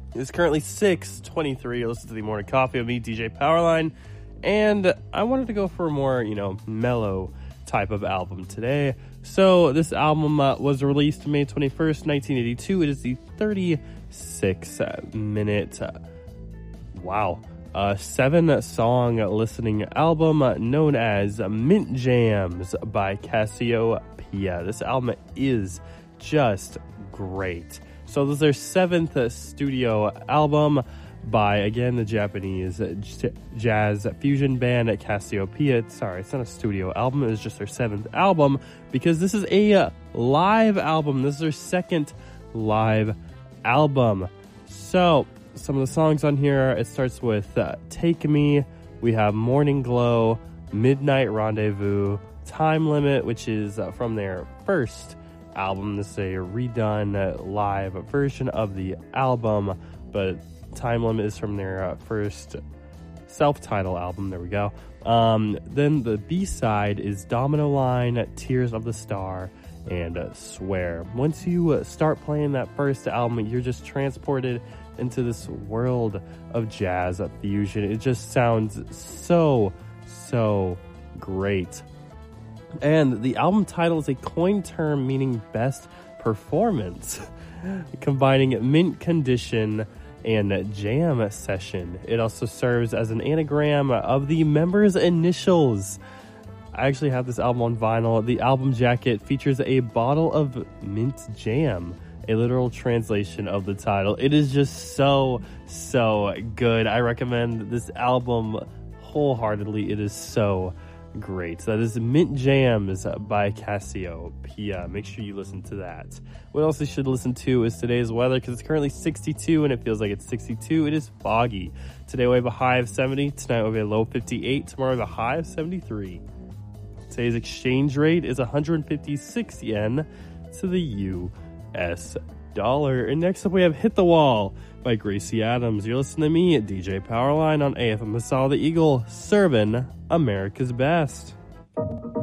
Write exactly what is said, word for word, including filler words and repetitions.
It's currently six twenty-three. Listen to the Morning Coffee with me, D J Powerline. And I wanted to go for a more, you know, mellow type of album today. So this album uh, was released May twenty-first, nineteen eighty-two. It is the thirty-six minute, uh, wow, uh, seven song listening album known as Mint Jams by Cassiopeia. This album is just great. So this is their seventh uh, studio album by, again, the Japanese j- jazz fusion band Cassiopeia. Sorry, it's not a studio album. It was just their seventh album because this is a uh, live album. This is their second live album. So some of the songs on here, it starts with uh, Take Me. We have Morning Glow, Midnight Rendezvous, Time Limit, which is uh, from their first album. This is a redone uh, live version of the album, but Time Limit is from their uh, first self-titled album. There we go. Um, then the B-side is Domino Line, Tears of the Star, and uh, Swear. Once you uh, start playing that first album, you're just transported into this world of jazz fusion. It just sounds so, so great. And the album title is a coin term meaning best performance, combining mint condition and jam session. It also serves as an anagram of the members' initials. I actually have this album on vinyl. The album jacket features a bottle of mint jam, a literal translation of the title. It is just so, so good. I recommend this album wholeheartedly. It is so great. That is Mint Jams by Cassiopeia. Make sure you listen to that. What else you should listen to is today's weather, because it's currently sixty-two and it feels like it's sixty-two. It is foggy. Today we have a high of seventy. Tonight we'll be a low fifty-eight. Tomorrow we have a high of seventy-three. Today's exchange rate is one hundred fifty-six yen to the U S dollar. And next up we have Hit the Wall by Gracie Adams. You're listening to me at D J Powerline on A F M Masala the Eagle, serving America's best.